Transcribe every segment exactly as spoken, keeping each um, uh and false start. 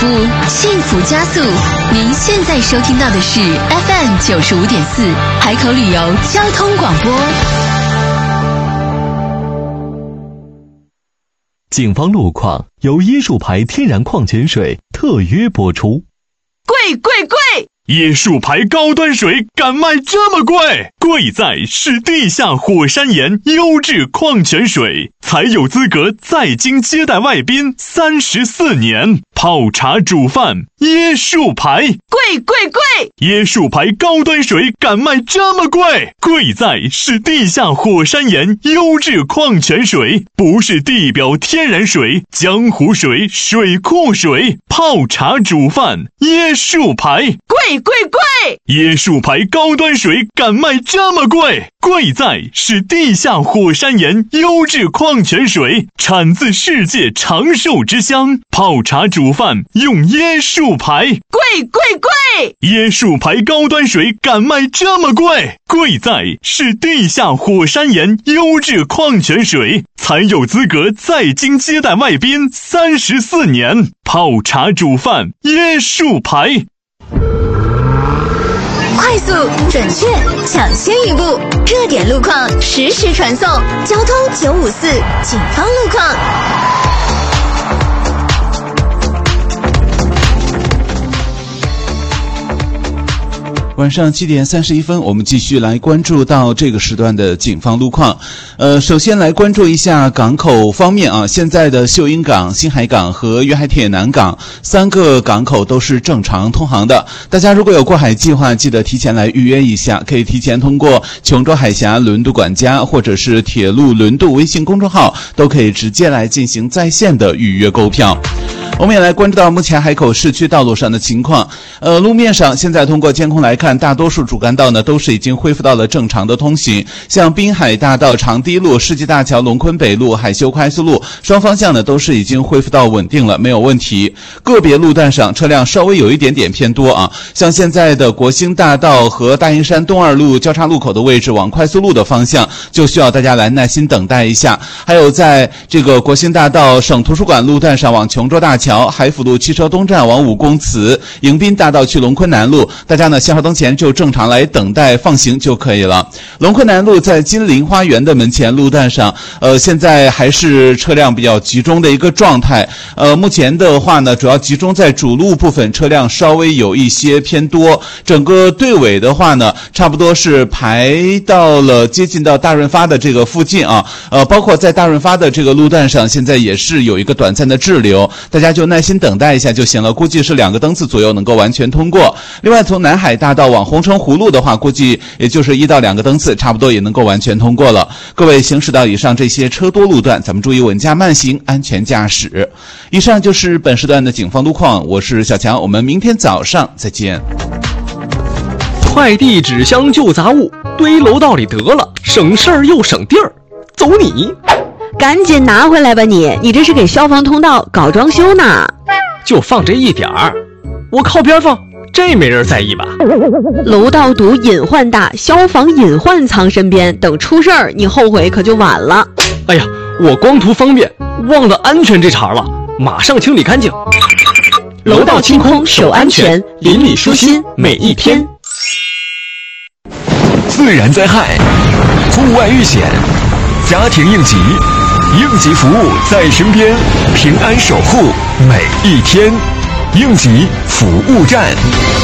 步，幸福加速。您现在收听到的是 F M 九十五点四海口旅游交通广播。 警方路况由椰树牌天然矿泉水特约播出。 贵贵贵！ 椰树牌高端水敢卖这么贵？贵在是地下火山岩优质矿泉水，才有资格在京接待外宾三十四年。泡茶煮饭，椰树牌， 贵贵贵！ 椰树牌高端水敢卖这么贵？贵在是地下火山岩优质矿泉水，不是地表天然水、江湖水、水库水。泡茶煮饭，椰树牌， 贵贵贵！ 椰树牌高端水敢卖这么贵？贵在是地下火山岩优质矿泉水，产自世界长寿之乡。泡茶煮饭用椰树牌， 贵贵贵！ 椰树牌高端水敢卖这么贵？贵在是地下火山岩优质矿泉水，才有资格在京接待外宾三十四年。泡茶煮饭，椰树牌。 快速、准确、抢先一步，热点路况实时传送。交通九五四，警方路况。 晚上七点三十一分，我们继续来关注到这个时段的警方路况。呃，首先来关注一下港口方面啊，现在的秀英港、新海港和粤海铁南港三个港口都是正常通航的。大家如果有过海计划，记得提前来预约一下，可以提前通过琼州海峡轮渡管家或者是铁路轮渡微信公众号，都可以直接来进行在线的预约购票。我们也来关注到目前海口市区道路上的情况。呃，路面上现在通过监控来看，大多数主干道呢都是已经恢复到了正常的通行，像滨海大道、长堤路、世纪大桥、龙昆北路、海修快速路双方向呢都是已经恢复到稳定了，没有问题。个别路段上车辆稍微有一点点偏多啊，像现在的国兴大道和大营山东二路交叉路口的位置往快速路的方向，就需要大家来耐心等待一下。还有在这个国兴大道省图书馆路段上往琼州大桥、海辅路汽车东站往武公祠、迎宾大道去龙昆南路，大家呢信号灯前就正常来等待放行就可以了。龙昆南路在金陵花园的门前路段上，呃，现在还是车辆比较集中的一个状态。呃，目前的话呢，主要集中在主路部分，车辆稍微有一些偏多。整个队尾的话呢，差不多是排到了接近到大润发的这个附近啊。呃，包括在大润发的这个路段上，现在也是有一个短暂的滞留，大家就耐心等待一下就行了，估计是两个灯次左右能够完全通过。另外从南海大道往红城湖路的话，估计也就是一到两个灯次差不多也能够完全通过了。各位行驶到以上这些车多路段，咱们注意稳驾慢行，安全驾驶。以上就是本时段的警方路况，我是小强，我们明天早上再见。 快递纸箱旧杂物堆楼道里得了，省事儿又省地儿，走你！ 赶紧拿回来吧你，你这是给消防通道搞装修呢。 就放这一点儿，我靠边放，这没人在意吧？ 楼道堵隐患大，消防隐患藏身边，等出事儿你后悔可就晚了。 哎呀，我光图方便忘了安全这茬了，马上清理干净。 楼道清空守安全，邻里舒心每一天。 自然灾害、户外遇险、家庭应急，应急服务在身边，平安守护每一天。应急服务站。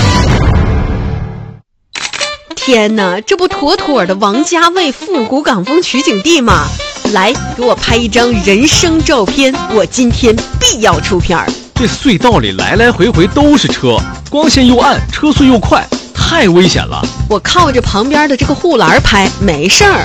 天哪，这不妥妥的王家卫复古港风取景地吗？来，给我拍一张人生照片，我今天必要出片儿。 这隧道里来来回回都是车，光线又暗，车速又快，太危险了。 我靠着旁边的这个护栏拍，没事儿。